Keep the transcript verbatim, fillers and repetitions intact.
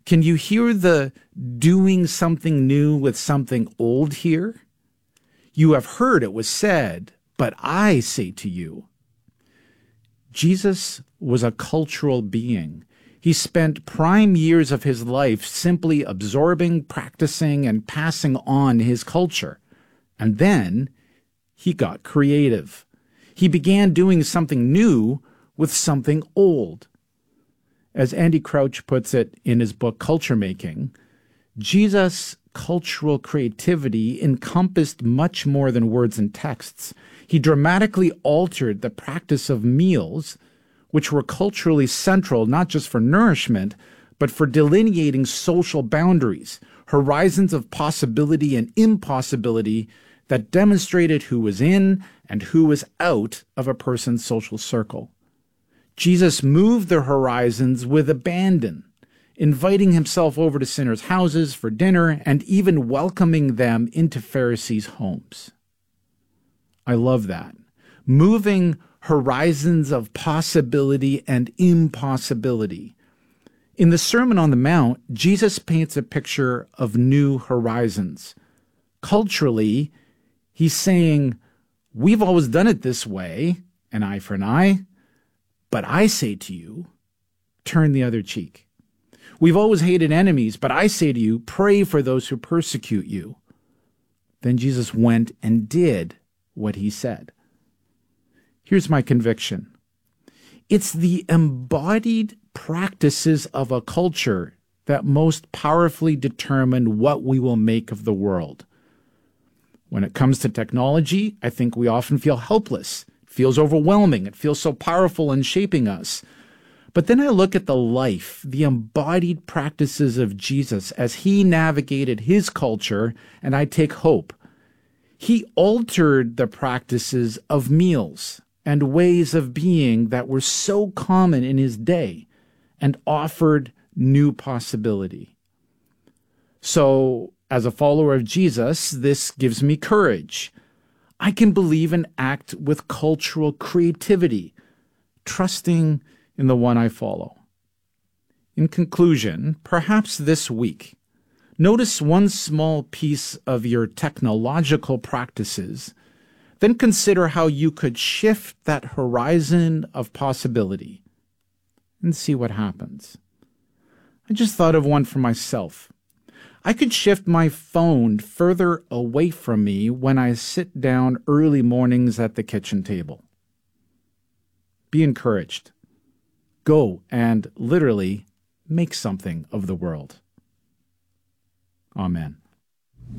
Can you hear the doing something new with something old here? You have heard it was said, but I say to you. Jesus was a cultural being. He spent prime years of his life simply absorbing, practicing, and passing on his culture. And then he got creative. He began doing something new with something old. As Andy Crouch puts it in his book, Culture Making, Jesus' cultural creativity encompassed much more than words and texts. He dramatically altered the practice of meals, which were culturally central not just for nourishment, but for delineating social boundaries, horizons of possibility and impossibility that demonstrated who was in and who was out of a person's social circle. Jesus moved the horizons with abandon, inviting himself over to sinners' houses for dinner and even welcoming them into Pharisees' homes. I love that. Moving horizons of possibility and impossibility. In the Sermon on the Mount, Jesus paints a picture of new horizons. Culturally, he's saying, we've always done it this way, an eye for an eye, but I say to you, turn the other cheek. We've always hated enemies, but I say to you, pray for those who persecute you. Then Jesus went and did what he said. Here's my conviction. It's the embodied practices of a culture that most powerfully determine what we will make of the world. When it comes to technology, I think we often feel helpless. It feels overwhelming. It feels so powerful in shaping us. But then I look at the life, the embodied practices of Jesus as he navigated his culture, and I take hope. He altered the practices of meals and ways of being that were so common in his day and offered new possibility. So, as a follower of Jesus, this gives me courage. I can believe and act with cultural creativity, trusting in the one I follow. In conclusion, perhaps this week, notice one small piece of your technological practices, then consider how you could shift that horizon of possibility and see what happens. I just thought of one for myself. I could shift my phone further away from me when I sit down early mornings at the kitchen table. Be encouraged. Go and literally make something of the world. Amen.